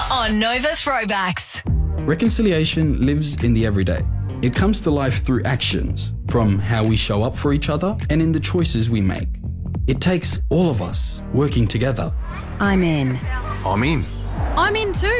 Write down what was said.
on Nova Throwbacks. Reconciliation lives in the everyday. It comes to life through actions, from how we show up for each other and in the choices we make. It takes all of us working together. I'm in. I'm in. I'm in too.